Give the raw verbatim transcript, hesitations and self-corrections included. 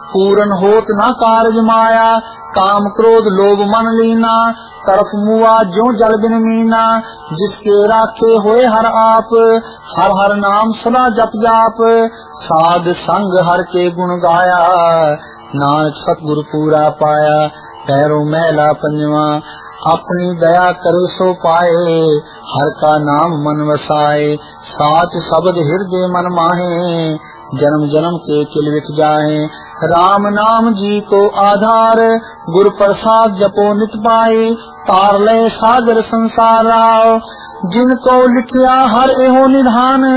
पूरन होत न कारज माया, काम क्रोध लोभ मन लीना, तरफ मुआ जो जल बिन मीना, जिसके राखे होए हर आप, हर हर नाम सदा जप जाप, साध संग हर के गुण गाया, नानक सतगुरु पूरा पाया। पैरों मैला पंजवा, अपनी दया करे सो पाए, हर का नाम मन वसाए, साच शब्द हृदय मन माहे, जन्म जन्म के किल विट जाए। राम नाम जी को आधार, गुर प्रसाद जपो नित पाए, तार ले सागर संसार राव, जिनको लिखिया हर एहो निधान।